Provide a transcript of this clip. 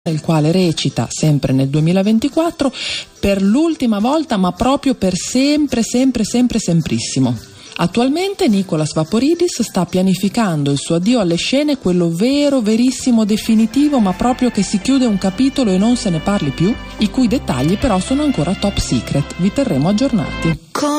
nel quale recita, sempre nel 2024, per l'ultima volta, ma proprio per sempre, semprissimo. Attualmente Nicolas Vaporidis sta pianificando il suo addio alle scene, quello vero, verissimo, definitivo, ma proprio che si chiude un capitolo e non se ne parli più, i cui dettagli però sono ancora top secret. Vi terremo aggiornati.